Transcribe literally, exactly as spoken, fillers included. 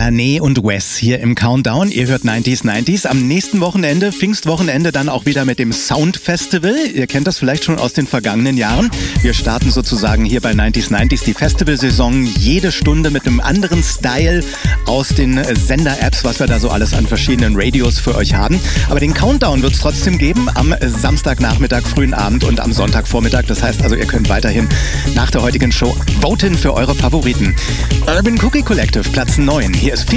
Alané und Wes hier im Countdown. Ihr hört neunziger neunziger. Am nächsten Wochenende, Pfingstwochenende, dann auch wieder mit dem Sound Festival. Ihr kennt das vielleicht schon aus den vergangenen Jahren. Wir starten sozusagen hier bei neunziger neunziger die Festivalsaison. Jede Stunde mit einem anderen Style aus den Sender-Apps, was wir da so alles an verschiedenen Radios für euch haben. Aber den Countdown wird es trotzdem geben am Samstagnachmittag, frühen Abend und am Sonntagvormittag. Das heißt also, ihr könnt weiterhin nach der heutigen Show voten für eure Favoriten. Urban Cookie Collective, Platz neun. Hier ist